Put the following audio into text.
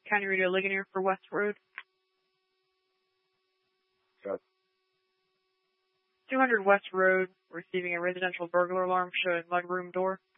County Radio Ligonier for West Road. Got 200 West Road, receiving a residential burglar alarm showing mudroom door.